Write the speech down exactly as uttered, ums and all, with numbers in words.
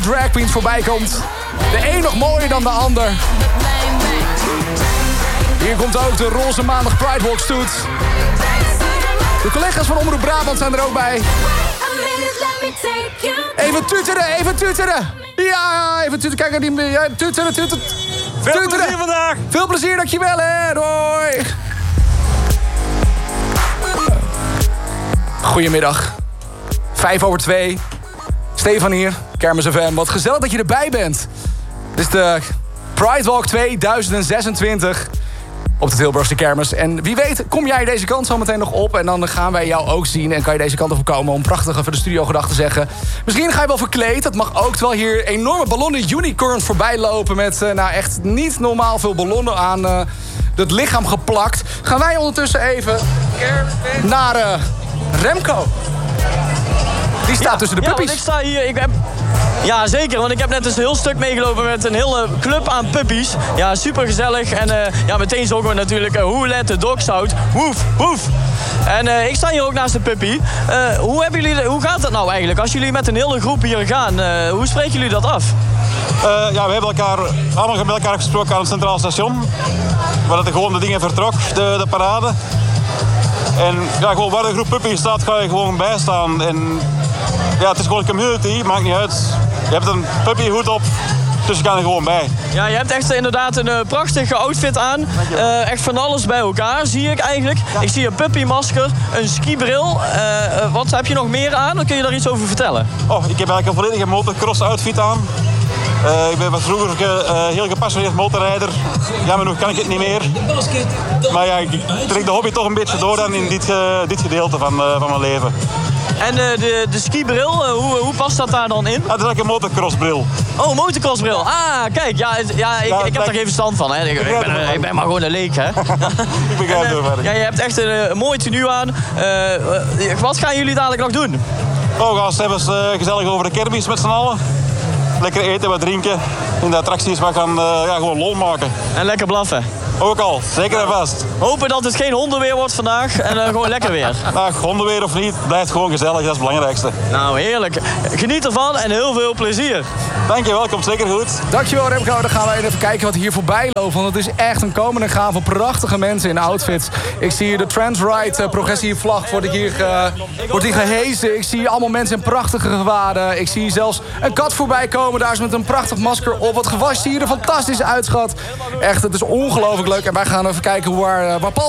drag queens voorbij komt. De een nog mooier dan de ander. Hier komt ook de roze maandag Pride Walk stoet. De collega's van Omroep Brabant zijn er ook bij. Even tuteren, even tuteren. Ja, even tuteren. Kijk naar die... Ja, tuteren, tuteren. Veel tuteren. Plezier vandaag. Veel plezier, dankjewel hè. Doei. Goedemiddag. Vijf over twee. Stefan hier, Kermis F M. Wat gezellig dat je erbij bent. Dit is de Pride Walk tweeduizend zesentwintig op de Tilburgse Kermis. En wie weet, kom jij deze kant zo meteen nog op. En dan gaan wij jou ook zien. En kan je deze kant op komen om prachtig voor de studio gedacht te zeggen. Misschien ga je wel verkleed. Dat mag ook, terwijl hier enorme ballonnen unicorns voorbij lopen. Met uh, nou echt niet normaal veel ballonnen aan uh, het lichaam geplakt. Gaan wij ondertussen even naar uh, Remco. Die staat ja, tussen de puppies. Ja, ik sta hier. Ik heb... Ja, zeker. Want ik heb net dus een heel stuk meegelopen met een hele club aan puppies. Ja, super gezellig. En uh, ja, meteen zongen we natuurlijk uh, Who Let the Dogs Out. Woef, woef. En uh, ik sta hier ook naast de puppy. Uh, hoe, hebben jullie, hoe gaat dat nou eigenlijk? Als jullie met een hele groep hier gaan, uh, hoe spreken jullie dat af? Uh, ja, we hebben elkaar, allemaal met elkaar gesproken aan het Centraal Station. Waar de gewoon de dingen vertrok, de, de parade. En ja, gewoon waar de groep puppies staat, ga je gewoon bijstaan. En ja, het is gewoon een community, maakt niet uit. Je hebt een puppyhoed op, dus je kan er gewoon bij. Ja, je hebt echt inderdaad een uh, prachtige outfit aan. Uh, echt van alles bij elkaar, zie ik eigenlijk. Ja. Ik zie een puppymasker, een skibril. Uh, uh, wat heb je nog meer aan? Dan kun je daar iets over vertellen. Oh, ik heb eigenlijk een volledige motocross outfit aan. Uh, ik ben van vroeger uh, heel gepassioneerd motorrijder. Jammer genoeg kan ik het niet meer. Maar ja, ik trek de hobby toch een beetje door dan in dit, uh, dit gedeelte van, uh, van mijn leven. En uh, de, de skibril, uh, hoe, hoe past dat daar dan in? Ja, dat is eigenlijk een motocrossbril. Oh, motocrossbril. Ah, kijk, ja, ja, ik, ja, ik heb daar geen verstand van. Hè. Ik, ik, ben, uh, ik ben maar gewoon een leek, hè. Ik begrijp het wel. Ja, je hebt echt een, een mooi tenue aan. Uh, uh, wat gaan jullie dadelijk nog doen? Oh, we gaan steeds uh, gezellig over de kermis met z'n allen. Lekker eten, wat drinken. In de attracties wat gaan uh, ja, gewoon lol maken. En lekker blaffen. Ook al, zeker en vast. Hopen dat het geen hondenweer wordt vandaag en uh, gewoon lekker weer. Nou, hondenweer of niet, blijft gewoon gezellig, dat is het belangrijkste. Nou, heerlijk. Geniet ervan en heel veel plezier. Dankjewel, komt zeker goed. Dankjewel Remco, dan gaan wij even kijken wat hier voorbij loopt. Want het is echt een komende gaan van prachtige mensen in outfits. Ik zie hier de Transride uh, progressieve vlag wordt hier, uh, wordt hier gehezen. Ik zie allemaal mensen in prachtige gewaden. Ik zie zelfs een kat voorbij komen. Daar is met een prachtig masker op. Wat gewas hier er fantastisch uitschat. Echt, het is ongelooflijk leuk. En wij gaan even kijken hoe waar, waar Paul